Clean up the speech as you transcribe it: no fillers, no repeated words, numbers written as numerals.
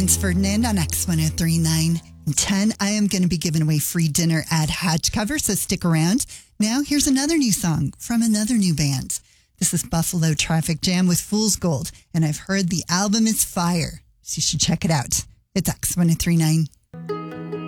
Franz Ferdinand on X1039. In 10, I am going to be giving away free dinner at Hatch Cover, so stick around. Now, here's another new song from another new band. This is Buffalo Traffic Jam with Fool's Gold, and I've heard the album is fire, so you should check it out. It's X1039.